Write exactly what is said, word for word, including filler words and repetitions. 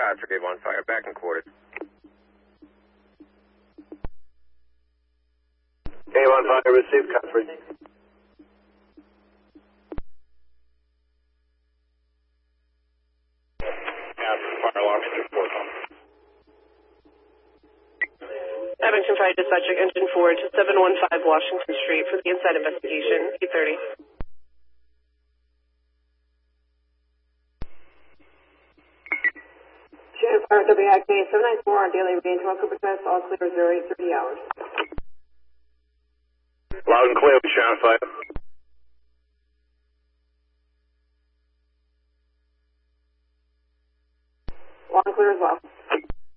uh, three one fire, back in quarters. K one fire, receive conference. Fire alarm, engine four. Abington Fire Dispatcher, engine four to seven one five Washington Street for the inside investigation, eight thirty. Shannon Fire W I K seven nine four on daily range, one Cooper test, all clear zero eight thirty hours. Loud and clear, Shannon Fire. Loud and clear as well.